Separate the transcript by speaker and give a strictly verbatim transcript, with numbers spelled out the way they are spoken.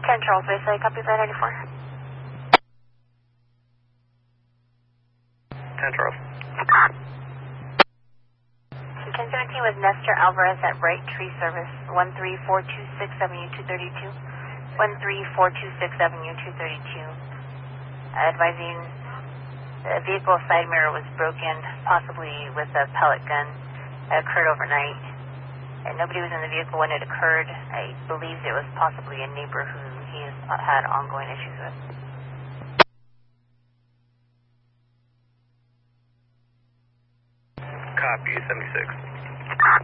Speaker 1: ten Charles Bayside, copy flight ninety-four.
Speaker 2: ten Charles.
Speaker 1: ten seventeen with Nestor Alvarez at Bright Tree Service, one three four two six Avenue two thirty-two. one three four two six Avenue two thirty-two. Advising the vehicle side mirror was broken, possibly with a pellet gun. It occurred overnight. And nobody was in the vehicle when it occurred. I believe it was possibly a neighbor who he has had ongoing issues with.
Speaker 2: Copy, seventy-six.